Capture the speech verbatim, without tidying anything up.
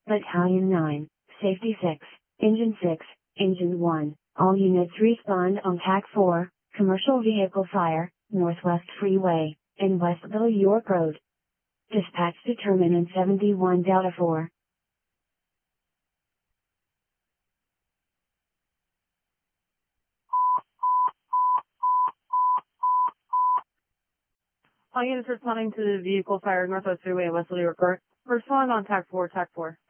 Battalion nine, Safety six, Engine six, Engine one, all units respond on TAC four, Commercial Vehicle Fire, Northwest Freeway, in Westville, York Road. Dispatch to Terminal seventy-one Delta four. All units responding to the vehicle fire Northwest Freeway in Westville, York Road. Respond on TAC four, TAC four.